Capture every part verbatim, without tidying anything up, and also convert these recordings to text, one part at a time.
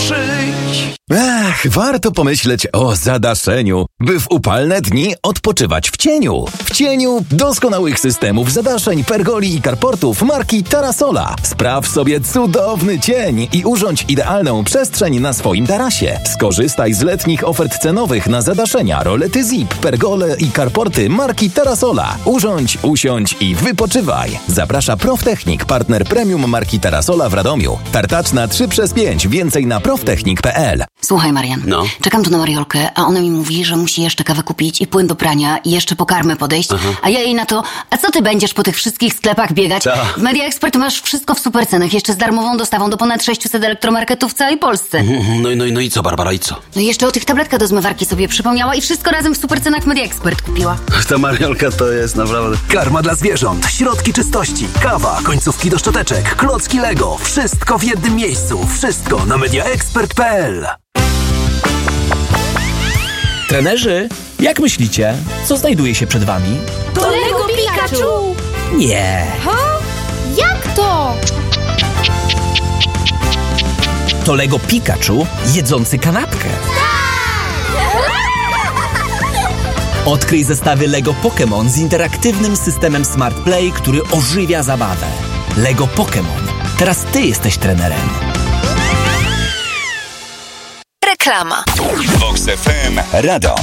przyjdź. Ach, warto pomyśleć o zadaszeniu, by w upalne dni odpoczywać w cieniu. W cieniu doskonałych systemów zadaszeń, pergoli i carportów marki Tarasola. Spraw sobie cudowny cień i urządź idealną przestrzeń na swoim tarasie. Skorzystaj z letnich ofert cenowych na zadaszenia, rolety zip, pergole i carporty marki Tarasola. Urządź, usiądź i wypoczywaj. Zaprasza Proftechnik, partner premium marki Tarasola w Radomiu. Tartacz na trzy przez pięć, więcej na proftechnik kropka p l. Słuchaj, Marian, no. Czekam tu na Mariolkę, a ona mi mówi, że musi jeszcze kawę kupić i płyn do prania i jeszcze po karmę podejść, Aha. a ja jej na to, a co ty będziesz po tych wszystkich sklepach biegać? Ta. W Media Expert masz wszystko w super cenach, jeszcze z darmową dostawą do ponad sześciuset elektromarketów w całej Polsce. No i no, no i co, Barbara, i co? No i jeszcze o tych tabletkach do zmywarki sobie przypomniała i wszystko razem w super cenach w Media Expert kupiła. Ta Mariolka to jest naprawdę... Karma dla zwierząt, środki czystości, kawa, końcówki do szczoteczek, klocki Lego. Wszystko w jednym miejscu. Wszystko na media expert kropka p l. Trenerzy, jak myślicie, co znajduje się przed wami? To Lego Pikachu! Nie. Ha? Jak to? To Lego Pikachu jedzący kanapkę. Odkryj zestawy Lego Pokémon z interaktywnym systemem Smart Play, który ożywia zabawę. Lego Pokémon. Teraz ty jesteś trenerem. Reklama. Vox F M Radom.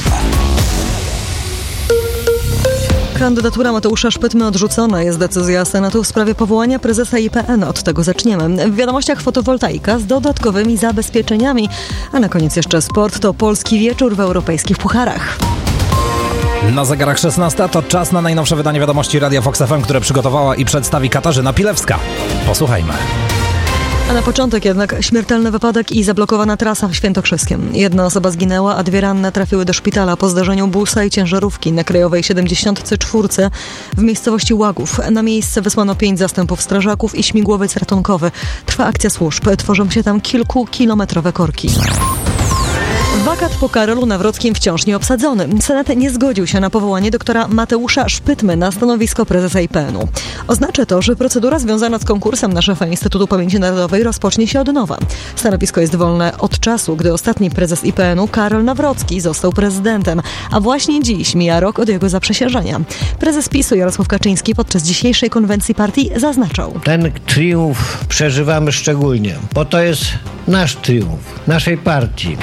Kandydatura Mateusza Szpytmy odrzucona. Jest decyzja Senatu w sprawie powołania prezesa I P N. Od tego zaczniemy. W wiadomościach fotowoltaika z dodatkowymi zabezpieczeniami. A na koniec jeszcze sport. To polski wieczór w europejskich pucharach. Na zegarach szesnasta to czas na najnowsze wydanie wiadomości Radia Vox F M, które przygotowała i przedstawi Katarzyna Pilewska. Posłuchajmy. A na początek jednak śmiertelny wypadek i zablokowana trasa w Świętokrzyskiem. Jedna osoba zginęła, a dwie ranne trafiły do szpitala po zdarzeniu busa i ciężarówki na Krajowej siedemdziesiąt cztery w miejscowości Łagów. Na miejsce wysłano pięć zastępów strażaków i śmigłowiec ratunkowy. Trwa akcja służb. Tworzą się tam kilkukilometrowe korki. Wakat po Karolu Nawrockim wciąż nie obsadzony. Senat nie zgodził się na powołanie doktora Mateusza Szpytmy na stanowisko prezesa I P N u. Oznacza to, że procedura związana z konkursem na szefa Instytutu Pamięci Narodowej rozpocznie się od nowa. Stanowisko jest wolne od czasu, gdy ostatni prezes I P N u, Karol Nawrocki, został prezydentem, a właśnie dziś mija rok od jego zaprzysiężenia. Prezes PiSu Jarosław Kaczyński podczas dzisiejszej konwencji partii zaznaczał: ten triumf przeżywamy szczególnie, bo to jest nasz triumf, naszej partii.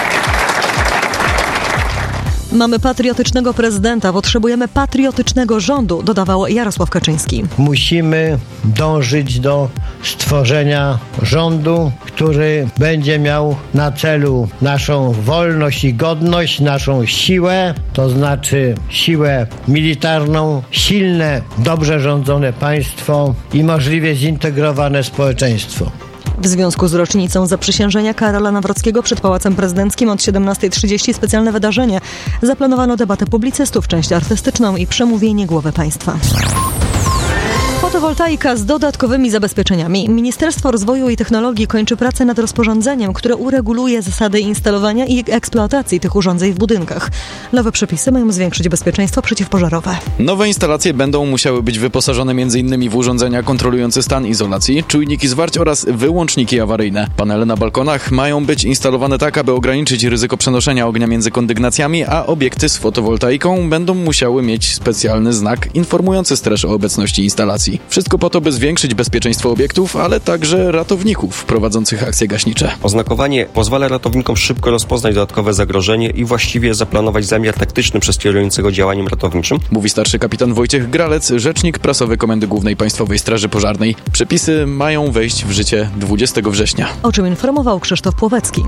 Mamy patriotycznego prezydenta, potrzebujemy patriotycznego rządu, dodawał Jarosław Kaczyński. Musimy dążyć do stworzenia rządu, który będzie miał na celu naszą wolność i godność, naszą siłę, to znaczy siłę militarną, silne, dobrze rządzone państwo i możliwie zintegrowane społeczeństwo. W związku z rocznicą zaprzysiężenia Karola Nawrockiego przed Pałacem Prezydenckim od siedemnasta trzydzieści specjalne wydarzenie. Zaplanowano debatę publicystów, część artystyczną i przemówienie głowy państwa. Fotowoltaika z dodatkowymi zabezpieczeniami. Ministerstwo Rozwoju i Technologii kończy pracę nad rozporządzeniem, które ureguluje zasady instalowania i eksploatacji tych urządzeń w budynkach. Nowe przepisy mają zwiększyć bezpieczeństwo przeciwpożarowe. Nowe instalacje będą musiały być wyposażone m.in. w urządzenia kontrolujące stan izolacji, czujniki zwarć oraz wyłączniki awaryjne. Panele na balkonach mają być instalowane tak, aby ograniczyć ryzyko przenoszenia ognia między kondygnacjami, a obiekty z fotowoltaiką będą musiały mieć specjalny znak informujący straż o obecności instalacji. Wszystko po to, by zwiększyć bezpieczeństwo obiektów, ale także ratowników prowadzących akcje gaśnicze. Oznakowanie pozwala ratownikom szybko rozpoznać dodatkowe zagrożenie i właściwie zaplanować zamiar taktyczny przez kierującego działaniem ratowniczym. Mówi starszy kapitan Wojciech Gralec, rzecznik prasowy Komendy Głównej Państwowej Straży Pożarnej. Przepisy mają wejść w życie dwudziestego września. O czym informował Krzysztof Płowecki.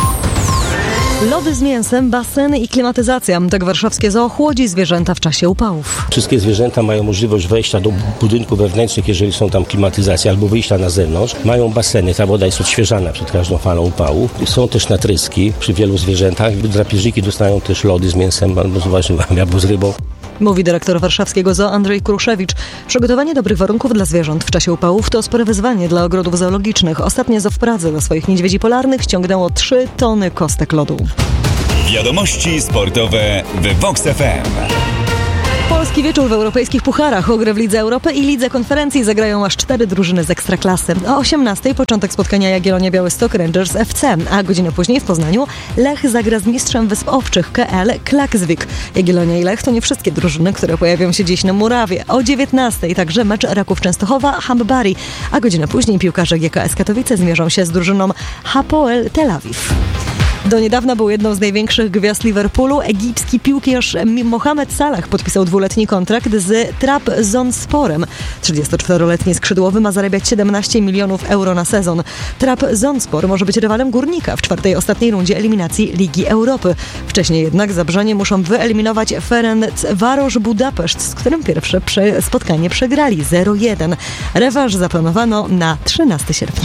Lody z mięsem, baseny i klimatyzacja. Tak warszawskie zoo chłodzi zwierzęta w czasie upałów. Wszystkie zwierzęta mają możliwość wejścia do budynków wewnętrznych, jeżeli są tam klimatyzacje, albo wyjścia na zewnątrz. Mają baseny, ta woda jest odświeżana przed każdą falą upałów. Są też natryski przy wielu zwierzętach. Drapieżniki dostają też lody z mięsem albo z warzywami, albo z rybą. Mówi dyrektor warszawskiego zoo Andrzej Kruszewicz. Przygotowanie dobrych warunków dla zwierząt w czasie upałów to spore wyzwanie dla ogrodów zoologicznych. Ostatnio zoo w Pradze do swoich niedźwiedzi polarnych ściągnęło trzy tony kostek lodu. Wiadomości sportowe w Vox F M. Polski wieczór w europejskich pucharach. O grę w Lidze Europy i Lidze Konferencji zagrają aż cztery drużyny z Ekstraklasy. O osiemnastej początek spotkania Jagiellonia Białystok Rangers F C, a godzinę później w Poznaniu Lech zagra z mistrzem Wysp Owczych K L Klaksvik. Jagiellonia i Lech to nie wszystkie drużyny, które pojawią się dziś na murawie. O dziewiętnastej także mecz Raków Częstochowa Hammari, a godzinę później piłkarze G K S Katowice zmierzą się z drużyną Hapoel Tel Awiw. Do niedawna był jedną z największych gwiazd Liverpoolu. Egipski piłkarz Mohamed Salah podpisał dwuletni kontrakt z Trabzonsporem. trzydziestoczteroletni skrzydłowy ma zarabiać siedemnaście milionów euro na sezon. Trabzonspor może być rywalem Górnika w czwartej ostatniej rundzie eliminacji Ligi Europy. Wcześniej jednak Zabrzanie muszą wyeliminować Ferencvaros Budapeszt, z którym pierwsze prze- spotkanie przegrali zero jeden. Rewanż zaplanowano na trzynastego sierpnia.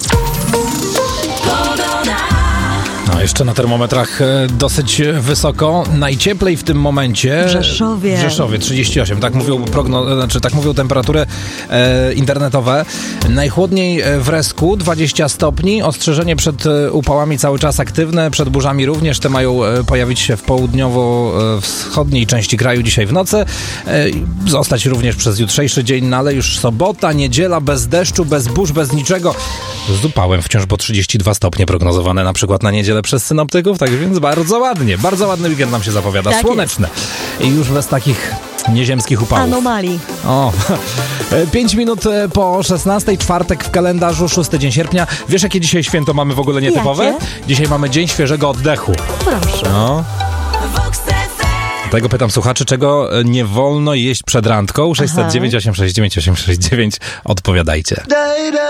No, jeszcze na termometrach dosyć wysoko. Najcieplej w tym momencie w Rzeszowie. W Rzeszowie trzydzieści osiem. Tak mówią progno, znaczy tak mówią temperatury e, internetowe. Najchłodniej w Resku dwadzieścia stopni. Ostrzeżenie przed upałami cały czas aktywne, przed burzami również. Te mają pojawić się w południowo-wschodniej części kraju dzisiaj w nocy. E, zostać również przez jutrzejszy dzień, no ale już sobota, niedziela bez deszczu, bez burz, bez niczego. Z upałem wciąż, bo trzydzieści dwa stopnie prognozowane na przykład na niedzielę przez synoptyków, tak więc bardzo ładnie, bardzo ładny weekend nam się zapowiada, tak słoneczny jest. I już bez takich nieziemskich upałów. Anomalii. O, pięć minut po szesnastej, czwartek w kalendarzu, szósty dzień sierpnia. Wiesz, jakie dzisiaj święto mamy w ogóle nietypowe? Jakie? Dzisiaj mamy Dzień Świeżego Oddechu. Proszę. No. Dlatego pytam słuchaczy, czego nie wolno jeść przed randką. sześćset dziewięć osiemset sześćdziesiąt dziewięć osiemset sześćdziesiąt dziewięć. Odpowiadajcie.